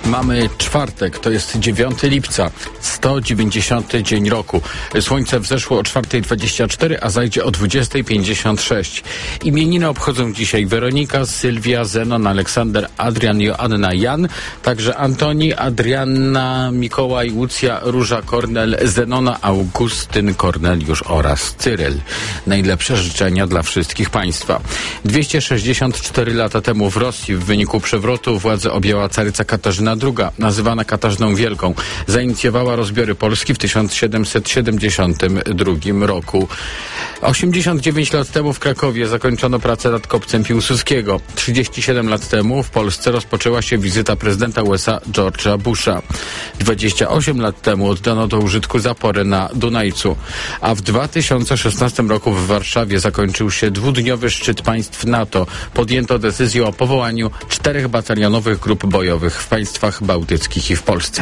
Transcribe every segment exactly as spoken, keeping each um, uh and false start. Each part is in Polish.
Mamy czwartek, to jest dziewiątego lipca, sto dziewięćdziesiąty dzień roku. Słońce wzeszło o czwarta dwadzieścia cztery, a zajdzie o dwudziesta pięćdziesiąt sześć. Imieniny obchodzą dzisiaj Weronika, Sylwia, Zenon, Aleksander, Adrian, Joanna, Jan, także Antoni, Adrianna, Mikołaj, Łucja, Róża, Kornel, Zenona, Augustyn, Korneliusz oraz Cyryl. Najlepsze życzenia dla wszystkich państwa. dwieście sześćdziesiąt cztery lata temu w Rosji w wyniku przewrotu władzę objęła caryca Katarzyna druga, nazywana Katarzyną Wielką. Zainicjowała rozbiory Polski w tysiąc siedemset siedemdziesiątym drugim roku. osiemdziesiąt dziewięć lat temu w Krakowie zakończono pracę nad kopcem Piłsudskiego. trzydzieści siedem lat temu w Polsce rozpoczęła się wizyta prezydenta U S A George'a Busha. dwadzieścia osiem lat temu oddano do użytku zaporę na Dunajcu. A w dwa tysiące szesnastym roku w Warszawie zakończył się dwudniowy szczyt państw NATO. Podjęto decyzję o powołaniu czterech batalionowych grup bojowych w państwach bałtyckich i w Polsce.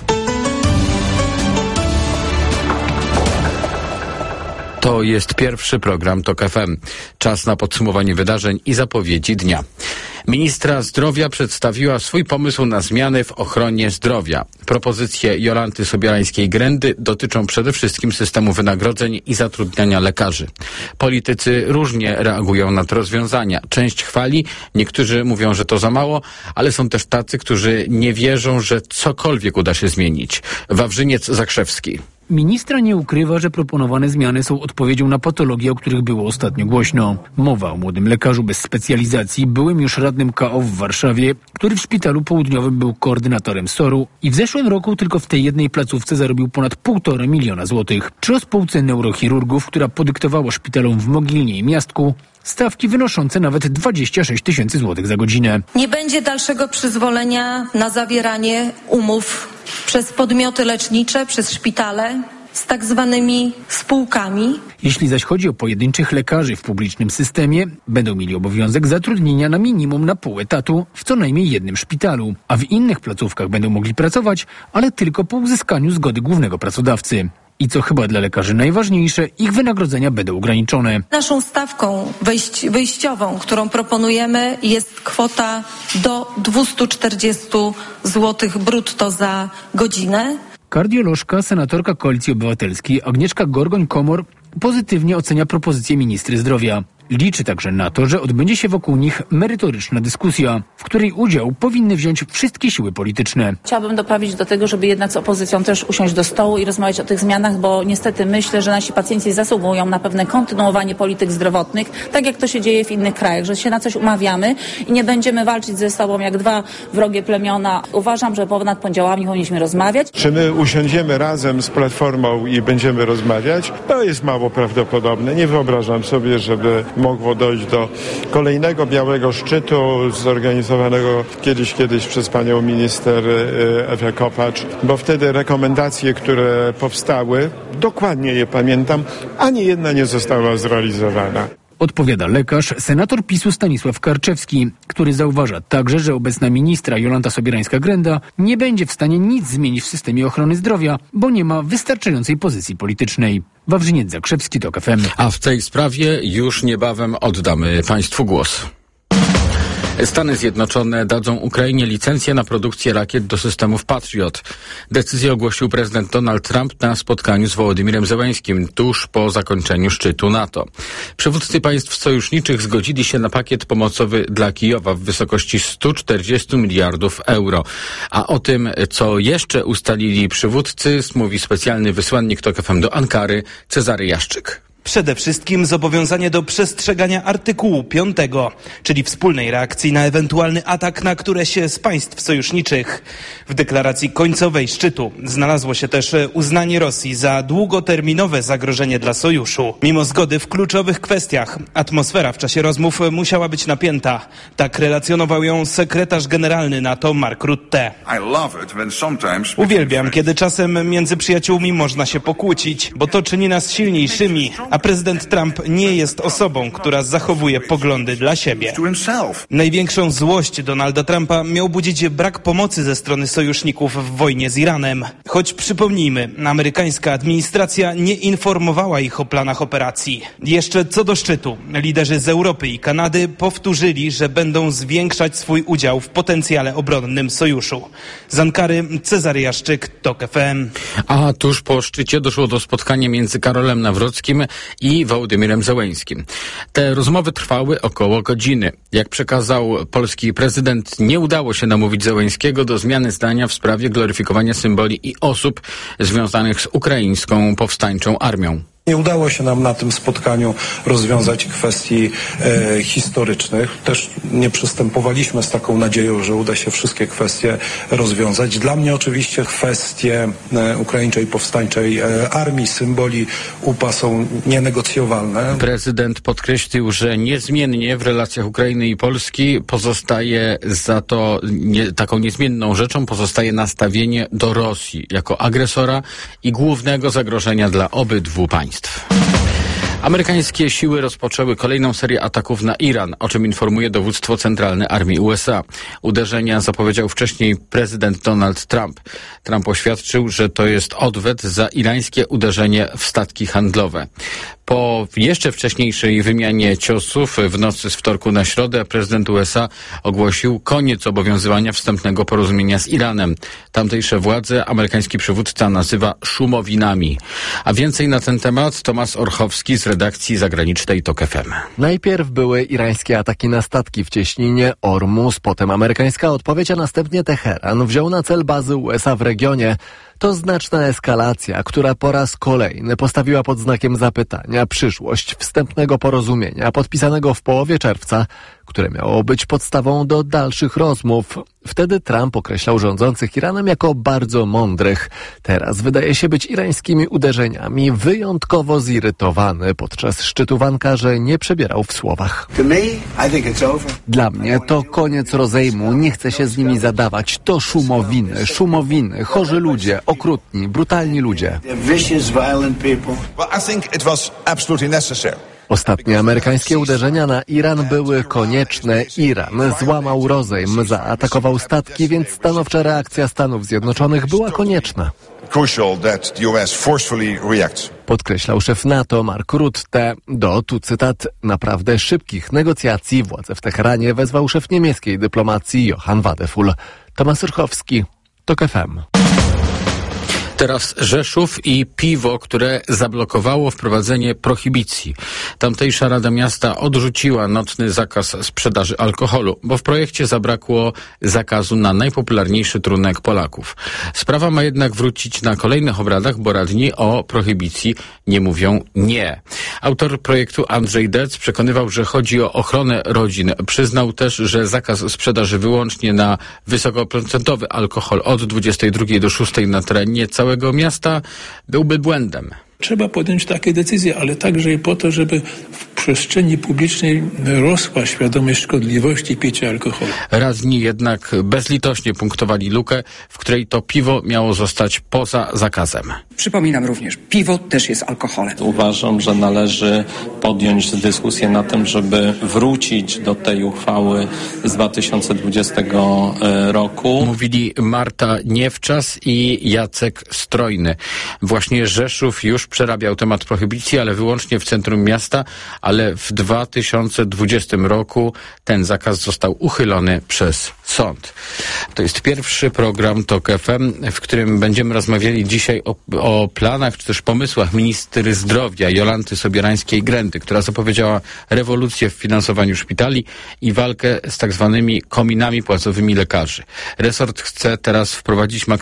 To jest pierwszy program TOK F M. Czas na podsumowanie wydarzeń i zapowiedzi dnia. Ministra zdrowia przedstawiła swój pomysł na zmiany w ochronie zdrowia. Propozycje Jolanty Sobierańskiej-Grendy dotyczą przede wszystkim systemu wynagrodzeń i zatrudniania lekarzy. Politycy różnie reagują na te rozwiązania. Część chwali, niektórzy mówią, że to za mało, ale są też tacy, którzy nie wierzą, że cokolwiek uda się zmienić. Wawrzyniec Zakrzewski. Ministra nie ukrywa, że proponowane zmiany są odpowiedzią na patologie, o których było ostatnio głośno. Mowa o młodym lekarzu bez specjalizacji, byłym już radnym K O w Warszawie, który w szpitalu południowym był koordynatorem S O R-u i w zeszłym roku tylko w tej jednej placówce zarobił ponad półtora miliona złotych. Czy o spółce neurochirurgów, która podyktowała szpitalom w Mogilnie i Miastku stawki wynoszące nawet dwadzieścia sześć tysięcy złotych za godzinę. Nie będzie dalszego przyzwolenia na zawieranie umów przez podmioty lecznicze, przez szpitale z tak zwanymi spółkami. Jeśli zaś chodzi o pojedynczych lekarzy w publicznym systemie, będą mieli obowiązek zatrudnienia na minimum na pół etatu w co najmniej jednym szpitalu, a w innych placówkach będą mogli pracować, ale tylko po uzyskaniu zgody głównego pracodawcy. I co chyba dla lekarzy najważniejsze, ich wynagrodzenia będą ograniczone. Naszą stawką wyjść, wyjściową, którą proponujemy, jest kwota do dwieście czterdzieści złotych brutto za godzinę. Kardiolożka, senatorka Koalicji Obywatelskiej Agnieszka Gorgoń-Komor pozytywnie ocenia propozycję ministry zdrowia. Liczy także na to, że odbędzie się wokół nich merytoryczna dyskusja, w której udział powinny wziąć wszystkie siły polityczne. Chciałabym doprawić do tego, żeby jednak z opozycją też usiąść do stołu i rozmawiać o tych zmianach, bo niestety myślę, że nasi pacjenci zasługują na pewne kontynuowanie polityk zdrowotnych, tak jak to się dzieje w innych krajach, że się na coś umawiamy i nie będziemy walczyć ze sobą jak dwa wrogie plemiona. Uważam, że ponad podziałami powinniśmy rozmawiać. Czy my usiądziemy razem z Platformą i będziemy rozmawiać? To jest mało prawdopodobne. Nie wyobrażam sobie, żeby mogło dojść do kolejnego białego szczytu zorganizowanego kiedyś, kiedyś przez panią minister Ewę Kopacz, bo wtedy rekomendacje, które powstały, dokładnie je pamiętam, ani jedna nie została zrealizowana. Odpowiada lekarz, senator PiSu Stanisław Karczewski, który zauważa także, że obecna ministra Jolanta Sobierańska-Grenda nie będzie w stanie nic zmienić w systemie ochrony zdrowia, bo nie ma wystarczającej pozycji politycznej. Wawrzyniec Zakrzewski, TOK F M. A w tej sprawie już niebawem oddamy państwu głos. Stany Zjednoczone dadzą Ukrainie licencję na produkcję rakiet do systemów Patriot. Decyzję ogłosił prezydent Donald Trump na spotkaniu z Wołodymyrem Zełenskim tuż po zakończeniu szczytu NATO. Przywódcy państw sojuszniczych zgodzili się na pakiet pomocowy dla Kijowa w wysokości stu czterdziestu miliardów euro. A o tym, co jeszcze ustalili przywódcy, mówi specjalny wysłannik TOK F M do Ankary Cezary Jaszczyk. Przede wszystkim zobowiązanie do przestrzegania artykułu piątego, czyli wspólnej reakcji na ewentualny atak na któreś z państw sojuszniczych. W deklaracji końcowej szczytu znalazło się też uznanie Rosji za długoterminowe zagrożenie dla sojuszu. Mimo zgody w kluczowych kwestiach, atmosfera w czasie rozmów musiała być napięta. Tak relacjonował ją sekretarz generalny NATO Mark Rutte. Uwielbiam, kiedy czasem między przyjaciółmi można się pokłócić, bo to czyni nas silniejszymi, a A prezydent Trump nie jest osobą, która zachowuje poglądy dla siebie. Największą złość Donalda Trumpa miał budzić brak pomocy ze strony sojuszników w wojnie z Iranem. Choć przypomnijmy, amerykańska administracja nie informowała ich o planach operacji. Jeszcze co do szczytu, liderzy z Europy i Kanady powtórzyli, że będą zwiększać swój udział w potencjale obronnym sojuszu. Z Ankary Cezary Jaszczyk, TOK F M. A tuż po szczycie doszło do spotkania między Karolem Nawrockim i Wołodymyrem Zełenskim. Te rozmowy trwały około godziny. Jak przekazał polski prezydent, nie udało się namówić Zełenskiego do zmiany zdania w sprawie gloryfikowania symboli i osób związanych z ukraińską powstańczą armią. Nie udało się nam na tym spotkaniu rozwiązać kwestii e, historycznych. Też nie przystępowaliśmy z taką nadzieją, że uda się wszystkie kwestie rozwiązać. Dla mnie oczywiście kwestie e, ukraińczej powstańczej e, armii, symboli U P A są nienegocjowalne. Prezydent podkreślił, że niezmiennie w relacjach Ukrainy i Polski pozostaje za to nie, taką niezmienną rzeczą pozostaje nastawienie do Rosji jako agresora i głównego zagrożenia dla obydwu państw. Amerykańskie siły rozpoczęły kolejną serię ataków na Iran, o czym informuje dowództwo centralne armii U S A. Uderzenia zapowiedział wcześniej prezydent Donald Trump. Trump oświadczył, że to jest odwet za irańskie uderzenie w statki handlowe. Po jeszcze wcześniejszej wymianie ciosów w nocy z wtorku na środę prezydent U S A ogłosił koniec obowiązywania wstępnego porozumienia z Iranem. Tamtejsze władze amerykański przywódca nazywa szumowinami. A więcej na ten temat Tomasz Orchowski z redakcji zagranicznej TOK F M. Najpierw były irańskie ataki na statki w cieśninie Ormus, potem amerykańska odpowiedź, a następnie Teheran wziął na cel bazy U S A w regionie. To znaczna eskalacja, która po raz kolejny postawiła pod znakiem zapytania przyszłość wstępnego porozumienia podpisanego w połowie czerwca, które miało być podstawą do dalszych rozmów. Wtedy Trump określał rządzących Iranem jako bardzo mądrych. Teraz wydaje się być irańskimi uderzeniami wyjątkowo zirytowany. Podczas szczytu w Ankarze nie przebierał w słowach. Dla mnie to koniec rozejmu, nie chcę się z nimi zadawać. To szumowiny, szumowiny, chorzy ludzie, okrutni, brutalni ludzie. Ostatnie amerykańskie uderzenia na Iran były konieczne. Iran złamał rozejm, zaatakował statki, więc stanowcza reakcja Stanów Zjednoczonych była konieczna. Podkreślał szef NATO Mark Rutte. Do, tu cytat, naprawdę szybkich negocjacji władze w Teheranie wezwał szef niemieckiej dyplomacji Johann Wadephul. Tomasz Orchowski, TOK F M. Teraz Rzeszów i piwo, które zablokowało wprowadzenie prohibicji. Tamtejsza Rada Miasta odrzuciła nocny zakaz sprzedaży alkoholu, bo w projekcie zabrakło zakazu na najpopularniejszy trunek Polaków. Sprawa ma jednak wrócić na kolejnych obradach, bo radni o prohibicji nie mówią nie. Autor projektu Andrzej Dec przekonywał, że chodzi o ochronę rodzin. Przyznał też, że zakaz sprzedaży wyłącznie na wysokoprocentowy alkohol od dwudziestej drugiej do szóstej na terenie całego całego miasta byłby błędem. Trzeba podjąć takie decyzje, ale także i po to, żeby w przestrzeni publicznej rosła świadomość szkodliwości picia alkoholu. Radni jednak bezlitośnie punktowali lukę, w której to piwo miało zostać poza zakazem. Przypominam również, piwo też jest alkoholem. Uważam, że należy podjąć dyskusję na tym, żeby wrócić do tej uchwały z dwa tysiące dwudziestego roku. Mówili Marta Niewczas i Jacek Strojny. Właśnie Rzeszów już przerabiał temat prohibicji, ale wyłącznie w centrum miasta, ale w dwa tysiące dwudziestym roku ten zakaz został uchylony przez sąd. To jest pierwszy program TOK F M, w którym będziemy rozmawiali dzisiaj o, o planach, czy też pomysłach ministry zdrowia Jolanty Sobierańskiej-Grędy, która zapowiedziała rewolucję w finansowaniu szpitali i walkę z tak zwanymi kominami płacowymi lekarzy. Resort chce teraz wprowadzić maksymalnie